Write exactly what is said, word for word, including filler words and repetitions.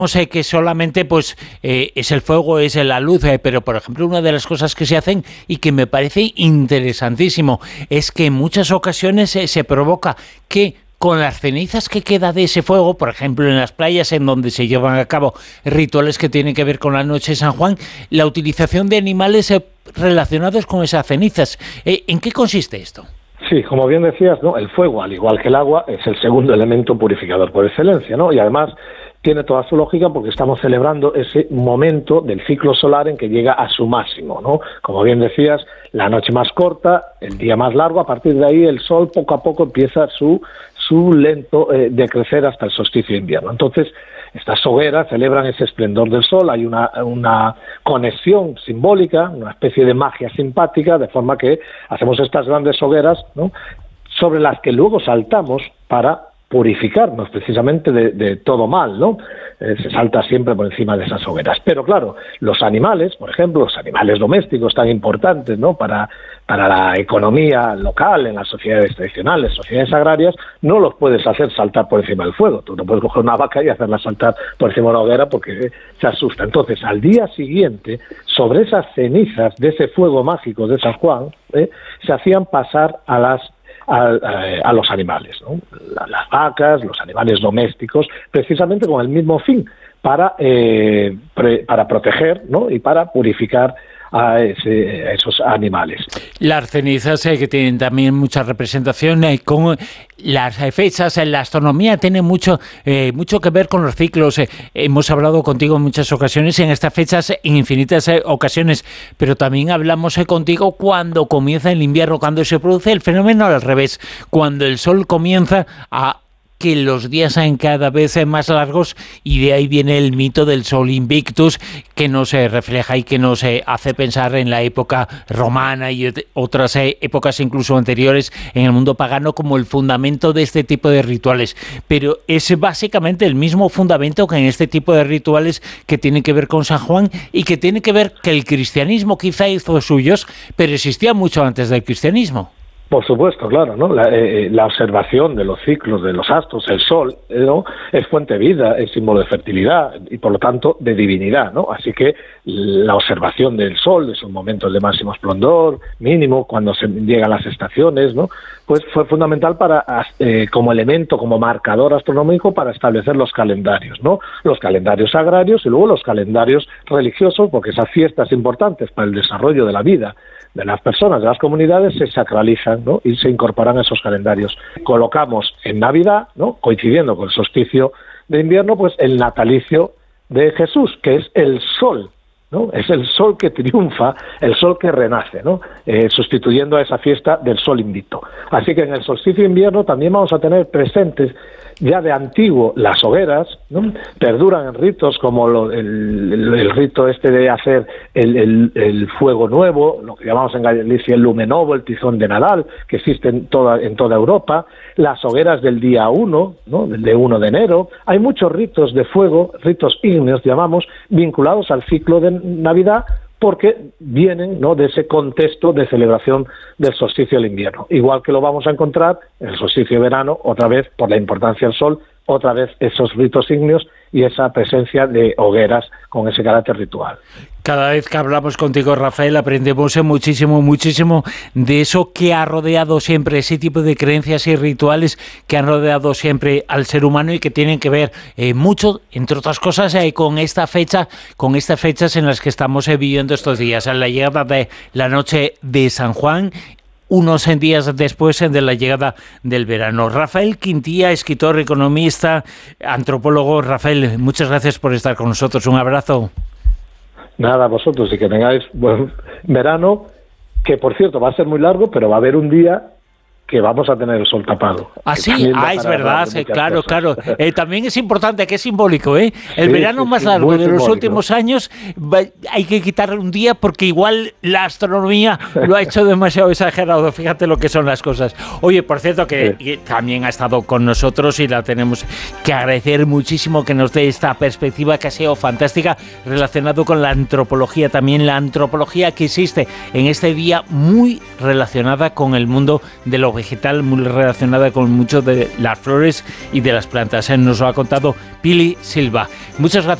sé que solamente pues eh, es el fuego, es la luz, eh, pero por ejemplo una de las cosas que se hacen y que me parece interesantísimo es que en muchas ocasiones eh, se provoca que con las cenizas que queda de ese fuego, por ejemplo en las playas en donde se llevan a cabo rituales que tienen que ver con la noche de San Juan, la utilización de animales eh, relacionados con esas cenizas. Eh, ¿En qué consiste esto? Sí, como bien decías, ¿no? El fuego, al igual que el agua, es el segundo elemento purificador por excelencia, ¿no? Y además tiene toda su lógica porque estamos celebrando ese momento del ciclo solar en que llega a su máximo, ¿no? Como bien decías, la noche más corta, el día más largo, a partir de ahí el sol poco a poco empieza su, su lento eh, decrecer hasta el solsticio de invierno. Entonces, estas hogueras celebran ese esplendor del sol, hay una, una conexión simbólica, una especie de magia simpática, de forma que hacemos estas grandes hogueras, ¿no? Sobre las que luego saltamos para purificarnos precisamente de, de todo mal, ¿no? Eh, se salta siempre por encima de esas hogueras. Pero claro, los animales, por ejemplo, los animales domésticos tan importantes, ¿no? Para, para la economía local, en las sociedades tradicionales, sociedades agrarias, no los puedes hacer saltar por encima del fuego. Tú no puedes coger una vaca y hacerla saltar por encima de una hoguera porque se asusta. Entonces, al día siguiente, sobre esas cenizas de ese fuego mágico de San Juan, ¿eh? se hacían pasar a las A, a, a los animales, ¿no? Las vacas, los animales domésticos, precisamente con el mismo fin, para, eh, pre, para proteger, ¿no? Y para purificar a, ese, a esos animales. Las cenizas eh, que tienen también mucha representación eh, con las fechas, eh, la astronomía tiene mucho eh, mucho que ver con los ciclos. Eh, hemos hablado contigo en muchas ocasiones, en estas fechas en infinitas eh, ocasiones, pero también hablamos eh, contigo cuando comienza el invierno, cuando se produce el fenómeno al revés, cuando el sol comienza a que los días sean cada vez más largos, y de ahí viene el mito del Sol Invictus, que nos eh, refleja y que nos eh, hace pensar en la época romana y otras eh, épocas incluso anteriores en el mundo pagano como el fundamento de este tipo de rituales. Pero es básicamente el mismo fundamento que en este tipo de rituales que tienen que ver con San Juan y que tiene que ver que el cristianismo quizá hizo suyos, pero existía mucho antes del cristianismo. Por supuesto, claro, ¿no? La, eh, la observación de los ciclos de los astros, el sol, ¿no? Es fuente de vida, es símbolo de fertilidad y por lo tanto de divinidad, ¿no? Así que la observación del sol, de sus momentos de máximo esplendor, mínimo, cuando se llegan las estaciones, ¿no? Pues fue fundamental para eh, como elemento, como marcador astronómico para establecer los calendarios, ¿no? Los calendarios agrarios y luego los calendarios religiosos, porque esas fiestas importantes para el desarrollo de la vida de las personas, de las comunidades, se sacralizan, ¿no? Y se incorporan a esos calendarios. Colocamos en Navidad, ¿no? Coincidiendo con el solsticio de invierno, pues el natalicio de Jesús, que es el sol, ¿no? Es el sol que triunfa, el sol que renace, ¿no? Eh, sustituyendo a esa fiesta del sol invicto. Así que en el solsticio de invierno también vamos a tener presentes ya de antiguo las hogueras, ¿no? Perduran en ritos como lo, el, el, el rito este de hacer el, el, el fuego nuevo, lo que llamamos en Galicia el lume novo, el tizón de Nadal, que existe en toda, en toda Europa, las hogueras del día uno, ¿no? De uno de enero. Hay muchos ritos de fuego, ritos ígneos llamamos, vinculados al ciclo de Navidad, porque vienen, ¿no? De ese contexto de celebración del solsticio del invierno. Igual que lo vamos a encontrar en el solsticio de verano, otra vez por la importancia del sol, otra vez esos ritos ígneos y esa presencia de hogueras con ese carácter ritual. Cada vez que hablamos contigo, Rafael, aprendemos muchísimo, muchísimo de eso que ha rodeado siempre, ese tipo de creencias y rituales que han rodeado siempre al ser humano y que tienen que ver eh, mucho, entre otras cosas, eh, con esta fecha, con estas fechas en las que estamos eh, viviendo estos días, a la llegada de la noche de San Juan, unos días después de la llegada del verano. Rafael Quintía, escritor, economista, antropólogo. Rafael, muchas gracias por estar con nosotros. Un abrazo. Nada, vosotros, y que tengáis buen verano, que por cierto va a ser muy largo, pero va a haber un día que vamos a tener el sol tapado. Ah, sí, ah, es verdad, sí, claro, cosas. claro. Eh, también es importante, que es simbólico, ¿eh? El sí, verano sí, más sí, largo de simbólico. Los últimos años, hay que quitar un día porque igual la astronomía lo ha hecho demasiado exagerado. Fíjate lo que son las cosas. Oye, por cierto, que sí. también ha estado con nosotros y la tenemos que agradecer muchísimo que nos dé esta perspectiva que ha sido fantástica relacionado con la antropología, también la antropología que existe en este día muy relacionada con el mundo de lo vegetal muy relacionada con mucho de las flores y de las plantas. Nos lo ha contado Pili Silva. Muchas gracias.